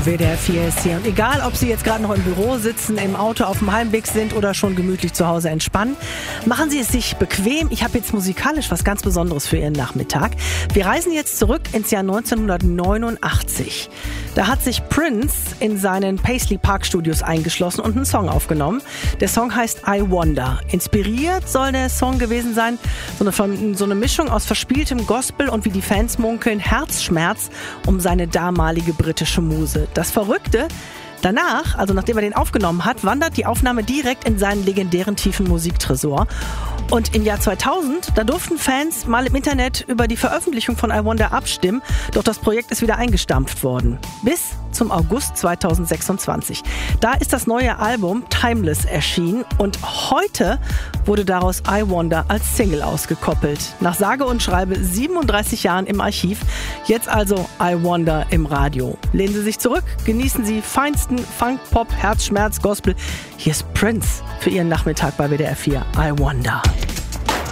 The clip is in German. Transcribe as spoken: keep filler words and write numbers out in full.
W D R vier ist hier. Und egal, ob Sie jetzt gerade noch im Büro sitzen, im Auto auf dem Heimweg sind oder schon gemütlich zu Hause entspannen, machen Sie es sich bequem. Ich habe jetzt musikalisch was ganz Besonderes für Ihren Nachmittag. Wir reisen jetzt zurück ins Jahr neunzehnhundertneunundachtzig. Da hat sich Prince in seinen Paisley Park Studios eingeschlossen und einen Song aufgenommen. Der Song heißt I Wonder. Inspiriert soll der Song gewesen sein, so eine, so eine Mischung aus verspieltem Gospel und, wie die Fans munkeln, Herzschmerz um seine damalige britische Muse. Das Verrückte: danach, also nachdem er den aufgenommen hat, wandert die Aufnahme direkt in seinen legendären tiefen Musiktresor. Und im Jahr zweitausend, da durften Fans mal im Internet über die Veröffentlichung von I Wonder abstimmen, doch das Projekt ist wieder eingestampft worden. Bis zum August zweitausendsechsundzwanzig. Da ist das neue Album Timeless erschienen und heute wurde daraus I Wonder als Single ausgekoppelt. Nach sage und schreibe siebenunddreißig Jahren im Archiv, jetzt also I Wonder im Radio. Lehnen Sie sich zurück, genießen Sie feinsten Funk, Pop, Herzschmerz, Gospel. Hier ist Prince für Ihren Nachmittag bei W D R vier. I Wonder.